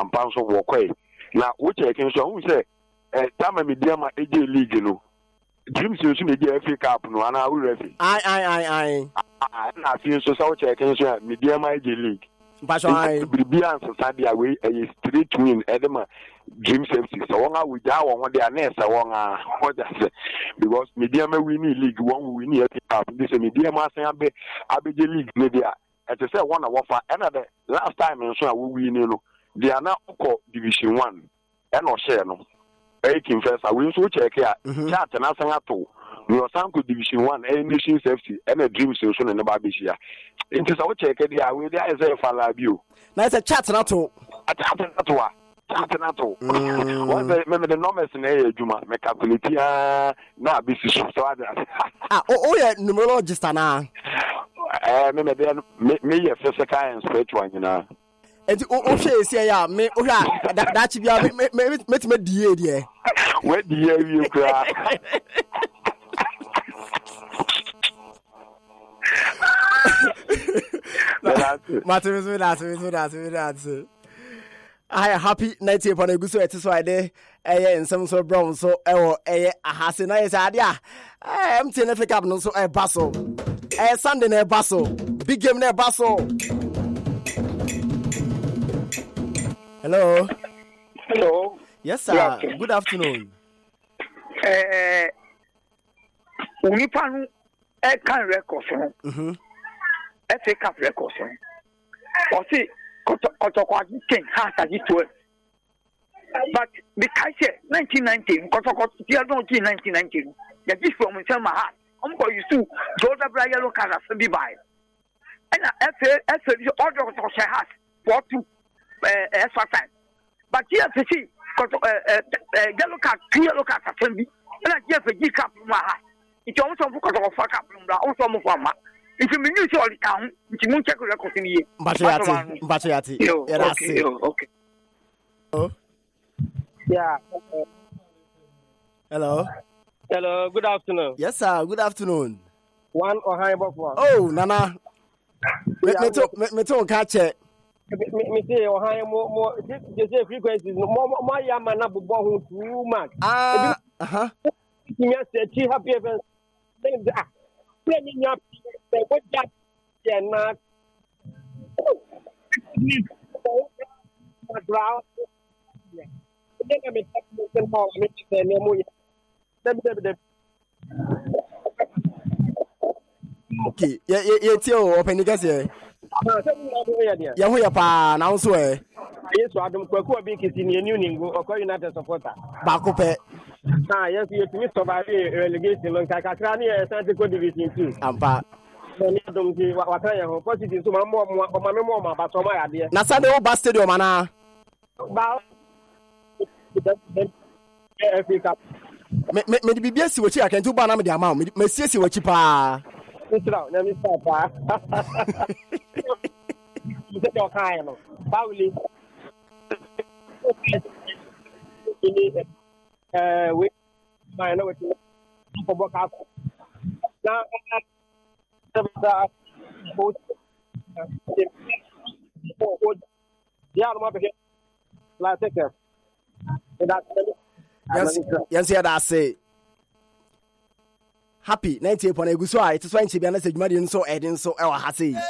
ampan so wo kwai na wo checking so hu say tama media ma eje league no dreams so na eje FA Cup no ana wo refi ai na fi so so checking so media ma eje league passion ai Bibia and Sadia away a straight win edema dream safety so won a we ja won dey na esa won a what that because media ma win league won win FA Cup this media ma san abeje league media et say one a wafa and the last time so a we win no they are now division 1 and no share no making first we so check here chat na san ato we osanko division 1 nation safety and a dream so na ba be share into so check there we there is a fala bio na it's a chat na to one the numbers na ejuma me calculate na be so oh yeah numerologist na me ye physical and spiritual nyina enti o hwe esi ya me o hwa da chi bia me die die we die wi kra That's I happy 90 upon a good so it's why they and some so brown so ahase na yes adia am tin FA Cup no so basso Sunday na basso big game na basso. Hello. Yes sir, good afternoon. Unipa no can record so FA Cup record so o see Kotoko King has a 12 but because 1990 Kotoko you don't 1990 the this from Selma hat go you to Jordan Brian local as be by and FA order to has for two extra time but here to see yellow card clear local assembly and I give a G Cup it's also for Kotoko Cup also more if you mean all the town, you won't check the record in here. Bachayati. Okay. Oh. Yeah. Hello, good afternoon. Yes, sir. Good afternoon. One or high above one. Oh, Nana. Me to catch it. Me say or high more. Just frequencies. More yaman up above too much. Yes, she happy events. What that not okay, yeah, tell open the gas here. Yeah, we are pa now so yes, I don't quite be in your new or United supporter. Bakupe. Yes, you to survive relegation on Kakakani and Santico Division 2. Ampa. What I am positive to my mom, but my idea. Nasade Oba Stadium, Mana. FA Cup. Me the BBS which I can do banana the amount. Me see what you pa. Let me stop. You get your kind of Pauli. We I know what you for work out. Now yes, that's it. Happy 90 upon a good so it's 20 be an message, so Edin so our hasi.